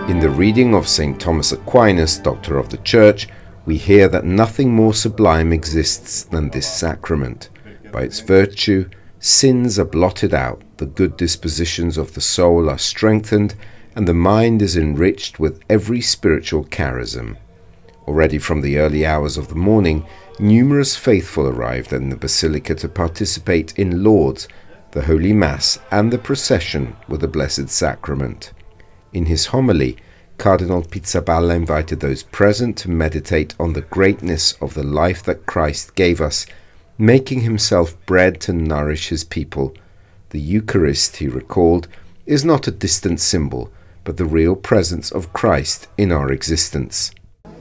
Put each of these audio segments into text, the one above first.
In the reading of St. Thomas Aquinas, Doctor of the Church, we hear that nothing more sublime exists than this sacrament. By its virtue, sins are blotted out, the good dispositions of the soul are strengthened, and the mind is enriched with every spiritual charism. Already from the early hours of the morning, numerous faithful arrived in the Basilica to participate in Lauds, the Holy Mass, and the procession with the Blessed Sacrament. In his homily, Cardinal Pizzaballa invited those present to meditate on the greatness of the life that Christ gave us, making himself bread to nourish his people. The Eucharist, he recalled, is not a distant symbol, but the real presence of Christ in our existence.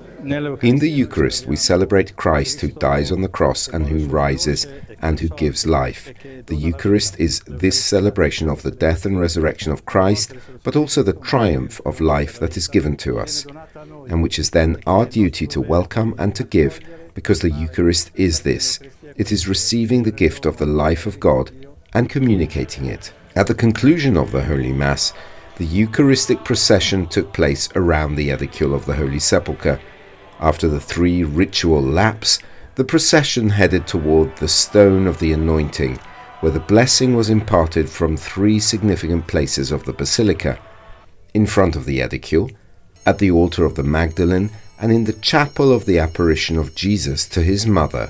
In the Eucharist, we celebrate Christ who dies on the cross and who rises and who gives life. The Eucharist is this celebration of the death and resurrection of Christ, but also the triumph of life that is given to us, and which is then our duty to welcome and to give, because the Eucharist is this. It is receiving the gift of the life of God and communicating it. At the conclusion of the Holy Mass, the Eucharistic procession took place around the edicule of the Holy Sepulchre. After the 3 ritual laps, the procession headed toward the stone of the anointing, where the blessing was imparted from 3 significant places of the basilica: in front of the edicule, at the altar of the Magdalene, and in the chapel of the apparition of Jesus to his mother.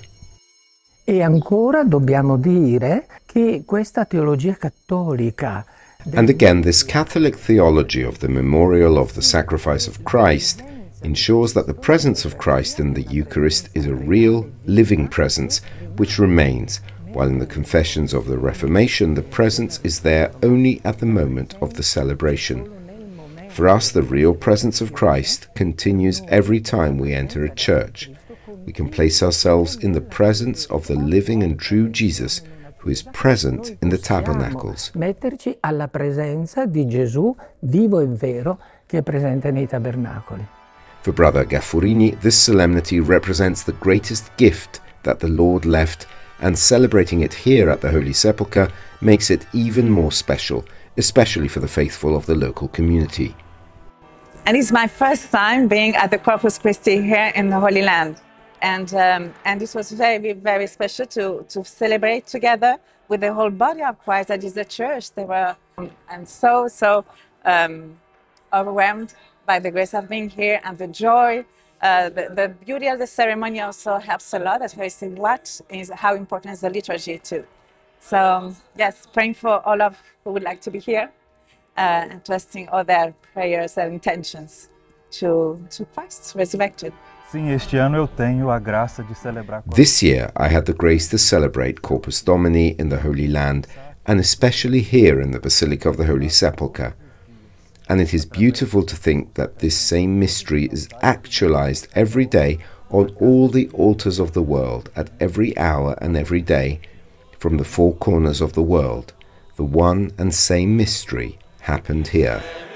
E ancora dobbiamo dire che questa teologia cattolica. And again, this Catholic theology of the memorial of the sacrifice of Christ ensures that the presence of Christ in the Eucharist is a real, living presence which remains, while in the confessions of the Reformation the presence is there only at the moment of the celebration. For us, the real presence of Christ continues every time we enter a church. We can place ourselves in the presence of the living and true Jesus who is present in the tabernacles. Metterci alla presenza di Gesù vivo e vero che è presente nei tabernacoli. For Brother Gaffurini, this solemnity represents the greatest gift that the Lord left, and celebrating it here at the Holy Sepulchre makes it even more special, especially for the faithful of the local community. And it's my first time being at the Corpus Christi here in the Holy Land. And it was very, very special to celebrate together with the whole body of Christ that is the church. They were so overwhelmed by the grace of being here and the joy. The beauty of the ceremony also helps a lot, as we see how important is the liturgy too. So yes, praying for all of who would like to be here and trusting all their prayers and intentions to Christ resurrected. This year I had the grace to celebrate Corpus Domini in the Holy Land, and especially here in the Basilica of the Holy Sepulchre. And it is beautiful to think that this same mystery is actualized every day on all the altars of the world, at every hour and every day, from the 4 corners of the world. The one and same mystery happened here.